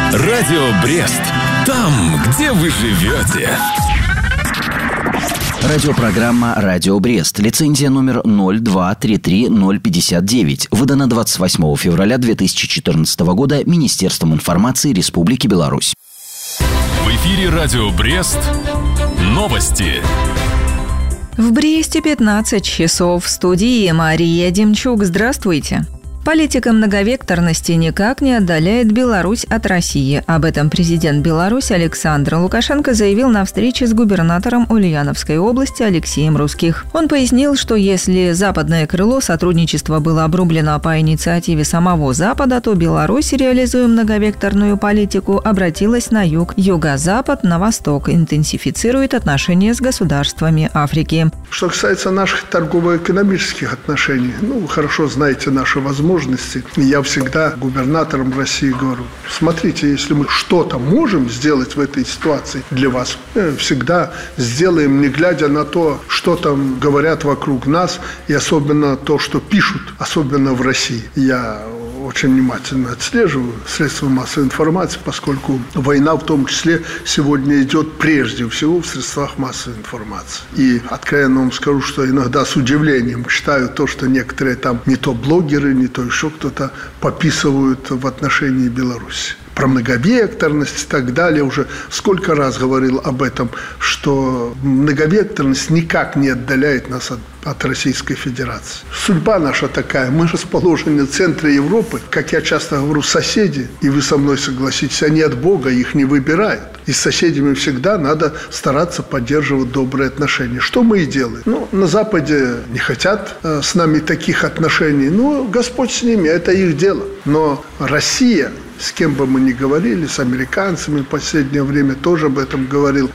Радио Брест. Там, где вы живете. Радиопрограмма «Радио Брест». Лицензия номер 0233059. Выдана 28 февраля 2014 года Министерством информации Республики Беларусь. В эфире «Радио Брест». Новости. В Бресте 15 часов. В студии Мария Демчук. Здравствуйте. Политика многовекторности никак не отдаляет Беларусь от России. Об этом президент Беларуси Александр Лукашенко заявил на встрече с губернатором Ульяновской области Алексеем Русских. Он пояснил, что если западное крыло сотрудничества было обрублено по инициативе самого Запада, то Беларусь, реализуя многовекторную политику, обратилась на юг, юго-запад, на восток, интенсифицирует отношения с государствами Африки. Что касается наших торгово-экономических отношений, вы хорошо знаете наши возможности. Я всегда губернаторам России говорю: смотрите, если мы что-то можем сделать в этой ситуации для вас, всегда сделаем, не глядя на то, что там говорят вокруг нас, и особенно то, что пишут, особенно в России. Я очень внимательно отслеживаю средства массовой информации, поскольку война в том числе сегодня идет прежде всего в средствах массовой информации. И откровенно вам скажу, что иногда с удивлением читаю то, что некоторые там не то блогеры, не то еще кто-то пописывают в отношении Беларуси. Про многовекторность и так далее. Уже сколько раз говорил об этом, что многовекторность никак не отдаляет нас от Российской Федерации. Судьба наша такая. Мы расположены в центре Европы. Как я часто говорю, соседи, и вы со мной согласитесь, они от Бога, их не выбирают. И с соседями всегда надо стараться поддерживать добрые отношения. Что мы и делаем. На Западе не хотят с нами таких отношений. Господь с ними, это их дело. Но Россия, с кем бы мы ни говорили, с американцами в последнее время тоже об этом говорил,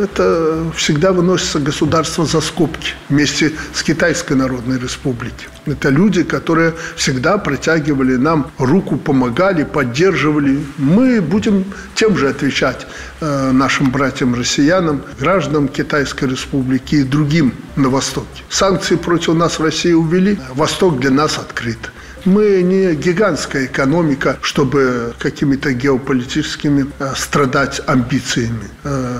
это всегда выносится государство за скобки вместе с Китайской Народной Республикой. Это люди, которые всегда протягивали нам руку, помогали, поддерживали. Мы будем тем же отвечать нашим братьям-россиянам, гражданам Китайской Республики и другим на Востоке. Санкции против нас в России ввели, Восток для нас открыт. Мы не гигантская экономика, чтобы какими-то геополитическими страдать амбициями.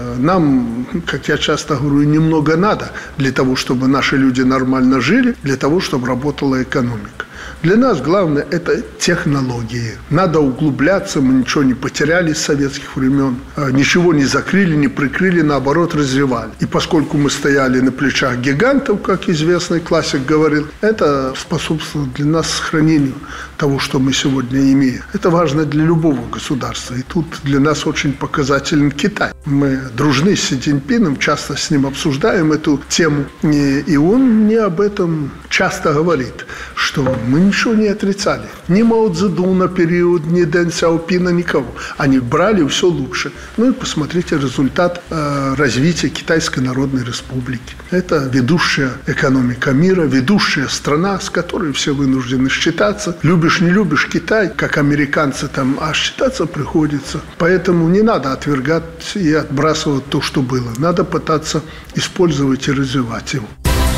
Нам, как я часто говорю, немного надо для того, чтобы наши люди нормально жили, для того, чтобы работала экономика. Для нас главное – это технологии. Надо углубляться, мы ничего не потеряли с советских времен, ничего не закрыли, не прикрыли, наоборот, развивали. И поскольку мы стояли на плечах гигантов, как известный классик говорил, это способствует для нас сохранению того, что мы сегодня имеем. Это важно для любого государства. И тут для нас очень показателен Китай. Мы дружны с Си Цзиньпином, часто с ним обсуждаем эту тему. И он мне об этом часто говорит, что мы ничего не отрицали. Ни Мао Цзэдуна период, ни Дэн Сяопина, никого. Они брали все лучше. И посмотрите результат развития Китайской Народной Республики. Это ведущая экономика мира, ведущая страна, с которой все вынуждены считаться. Любишь, не любишь Китай, как американцы там, а считаться приходится. Поэтому не надо отвергать и отбрасывать то, что было. Надо пытаться использовать и развивать его.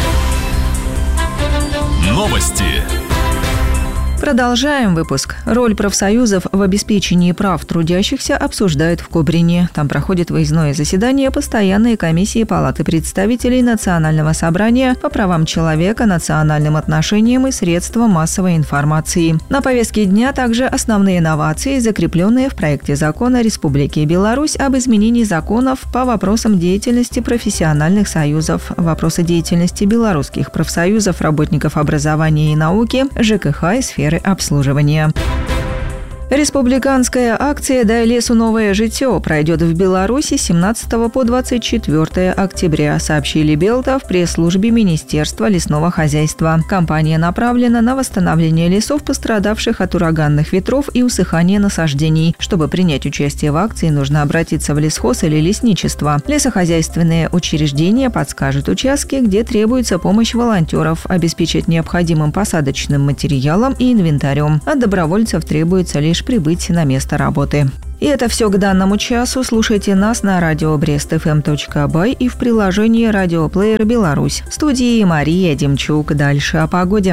Новости. Продолжаем выпуск. Роль профсоюзов в обеспечении прав трудящихся обсуждают в Кобрине. Там проходит выездное заседание постоянной комиссии Палаты представителей Национального собрания по правам человека, национальным отношениям и средствам массовой информации. На повестке дня также основные новации, закрепленные в проекте закона Республики Беларусь об изменении законов по вопросам деятельности профессиональных союзов, вопросы деятельности белорусских профсоюзов, работников образования и науки, ЖКХ и сферы обслуживания. Республиканская акция «Дай лесу новое житё» пройдет в Беларуси с 17 по 24 октября, сообщили Белта в пресс-службе Министерства лесного хозяйства. Кампания направлена на восстановление лесов, пострадавших от ураганных ветров и усыхания насаждений. Чтобы принять участие в акции, нужно обратиться в лесхоз или лесничество. Лесохозяйственные учреждения подскажут участки, где требуется помощь волонтеров, обеспечат необходимым посадочным материалом и инвентарем. От добровольцев требуется лишь прибыть на место работы. И это все к данному часу. Слушайте нас на радио brestfm.by и в приложении «Радиоплеер Беларусь». В студии Мария Демчук. Дальше о погоде.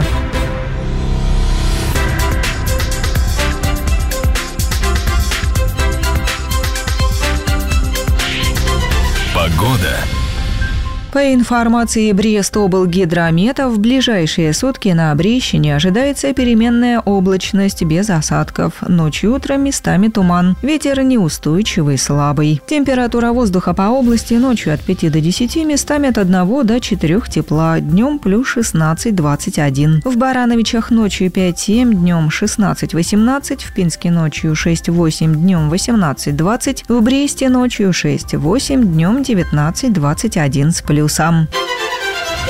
погода. По информации Брестоблгидромета, в ближайшие сутки на Брещине ожидается переменная облачность без осадков. Ночью и утром местами туман. Ветер неустойчивый, слабый. Температура воздуха по области ночью от 5 до 10, местами от 1 до 4 тепла. Днем плюс 16-21. В Барановичах ночью 5-7, днем 16-18. В Пинске ночью 6-8, днем 18-20. В Бресте ночью 6-8, днем 19-21 с плюсом.